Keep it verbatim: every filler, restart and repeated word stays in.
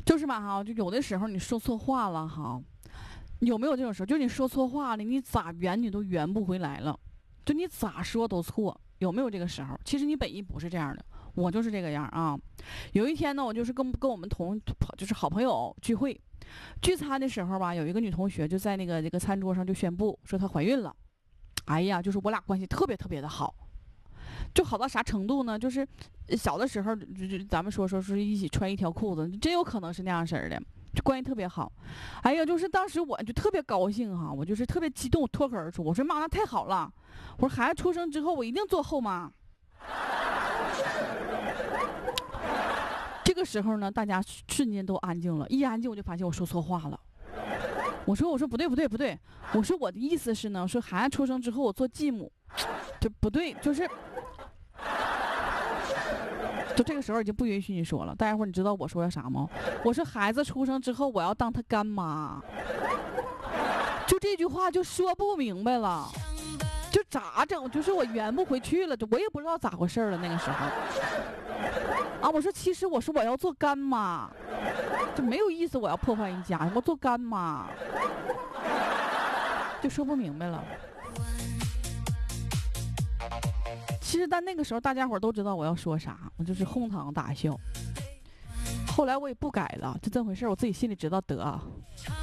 就是吧哈，就有的时候你说错话了哈，有没有这种时候？就你说错话了，你咋圆你都圆不回来了，就你咋说都错，有没有这个时候？其实你本意不是这样的，我就是这个样啊。有一天呢，我就是跟跟我们同就是好朋友聚会，聚餐的时候吧，有一个女同学就在那个这个餐桌上就宣布说她怀孕了。哎呀，就是我俩关系特别特别的好。就好到啥程度呢？就是小的时候，就就咱们说说是一起穿一条裤子，真有可能是那样式儿的，就关系特别好。哎呀，就是当时我就特别高兴哈，我就是特别激动，脱口而出，我说妈，那太好了！我说孩子出生之后，我一定做后妈。这个时候呢，大家瞬间都安静了，一安静我就发现我说错话了。我说我说不对不对不对，我说我的意思是呢，说孩子出生之后我做继母，就不对，就是。就这个时候已经不允许你说了，大家伙你知道我说的啥吗？我说孩子出生之后我要当他干妈，就这句话就说不明白了，就咋整？就是我圆不回去了，我也不知道咋回事了。那个时候啊，我说其实我说我要做干妈，就没有意思，我要破坏人家，我做干妈，就说不明白了。其实，但那个时候大家伙都知道我要说啥，我就是哄堂大笑。后来我也不改了，就这回事，我自己心里知道得。